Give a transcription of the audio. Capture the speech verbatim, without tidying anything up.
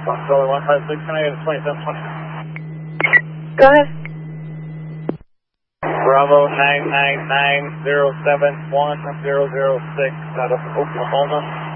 Controller one five six, can I get a twenty-seven twenty? Go ahead. Bravo nine nine nine zero seven one zero zero six out of Oklahoma.